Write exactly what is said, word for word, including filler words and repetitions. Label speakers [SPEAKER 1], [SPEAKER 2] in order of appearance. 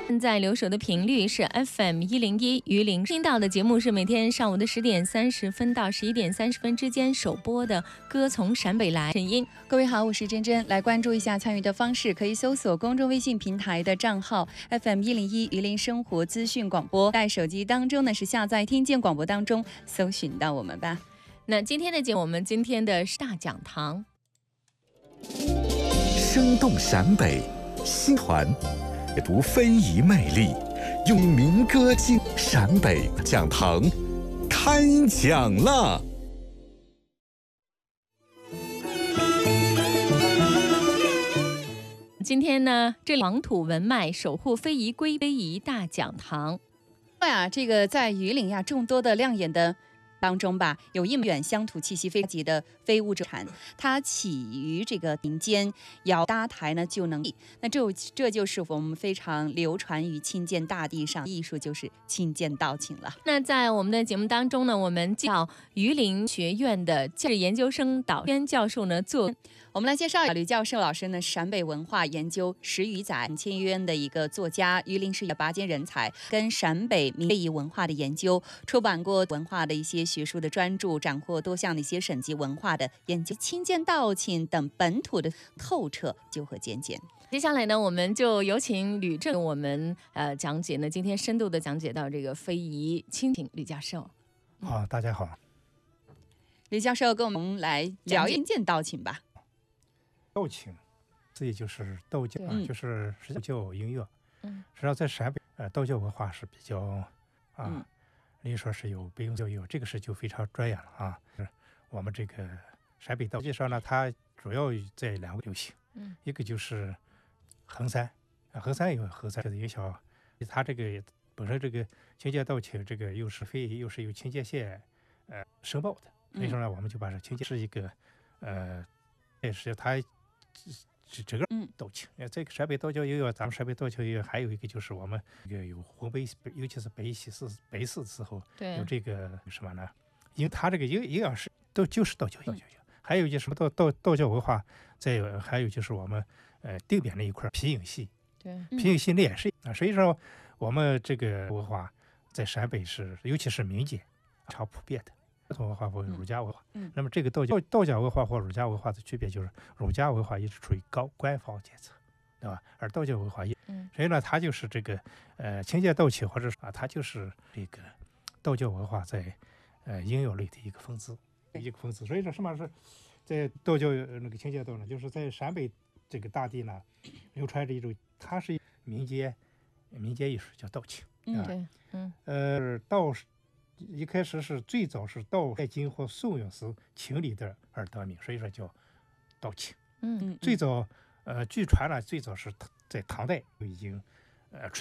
[SPEAKER 1] 现在留守的频率是 F M 一零一榆林，听到的节目是每天上午的十点三十分到十一点三十分之间首播的《歌从陕北来》。陈音，
[SPEAKER 2] 各位好，我是珍珍。来关注一下参与的方式，可以搜索公众微信平台的账号 F M 一零一榆林生活资讯广播，在手机当中呢是下载听见广播当中搜寻到我们吧。
[SPEAKER 1] 那今天的节目，我们今天的大讲堂，
[SPEAKER 3] 生动陕北，新传阅读非遗魅力，用民歌敬陕北讲堂开讲了。
[SPEAKER 1] 今天呢，这里黄土文脉守护非遗归非遗大讲堂。
[SPEAKER 2] 呀，这个在榆林呀众多的亮眼的当中吧，有一远乡土气息非级的非物质产，它起于这个民间，摇搭台呢就能。那这这就是我们非常流传于亲见大地上，艺术就是亲见道情了。
[SPEAKER 1] 那在我们的节目当中呢，我们叫榆林学院的教研究生导编教授呢做。
[SPEAKER 2] 我们来介绍吕教授老师呢，陕北文化研究十余载，签约的一个作家，榆林市的拔尖人才，跟陕北民非遗文化的研究，出版过文化的一些学术的专著，斩获多项的一些省级文化的研究，亲见道情等本土的透彻究和见解。
[SPEAKER 1] 接下来呢，我们就有请吕正我们呃讲解呢，今天深度的讲解到这个非遗，请吕教授。
[SPEAKER 4] 好、哦，大家好。
[SPEAKER 2] 吕教授跟我们来聊亲见道情吧。
[SPEAKER 4] 道情，这也就是道教、啊，就是实际教音乐。
[SPEAKER 1] 嗯，
[SPEAKER 4] 实际上在陕北，呃，道教文化是比较啊，
[SPEAKER 2] 嗯、
[SPEAKER 4] 可以说是有北教有，这个是就非常专业了啊。是我们这个陕北道，实际上呢，它主要在两个流行，
[SPEAKER 1] 嗯，
[SPEAKER 4] 一个就是衡山，啊，衡山有衡山的影响，它这个本身这个亲见道情，这个又是非又是由清界县呃申报的，所以说呢，我们就把这清界是一个呃，也是它。这这个道情，呃，这个陕北道教音乐，咱们陕北道教音乐还有一个就是我们这个有红白，尤其是白喜事、白事的时候，有这个什么呢？因为它这个营营养是都就是道教音乐，嗯、还有一些什么道道道教文化，再有还有就是我们呃定边那一块皮影戏，
[SPEAKER 1] 对，
[SPEAKER 4] 皮影戏那也是啊。所以说我们这个文化在陕北是，尤其是民间常普遍的。传统文化或儒家文化，
[SPEAKER 2] 嗯嗯、
[SPEAKER 4] 那么这个道教道教文化或儒家文化的区别就是，儒家文化一直处于高官方阶层，对吧？而道教文化一，
[SPEAKER 1] 嗯、
[SPEAKER 4] 所以呢，它就是这个呃亲见道情，或者啊，它就是这个道教文化在呃音乐类的一个分支，一个分支。所以说什么是在道教那个亲见道呢？就是在陕北这个大地呢，流传着一种，它是民间民间艺术，叫道情，
[SPEAKER 1] 嗯，对，嗯，
[SPEAKER 4] 呃，道是。一开始是最早是道太经或宋韵时情理的而得名，所以说叫道情。
[SPEAKER 1] 嗯，
[SPEAKER 4] 最早呃，据传呢，最早是在唐代就已经呃出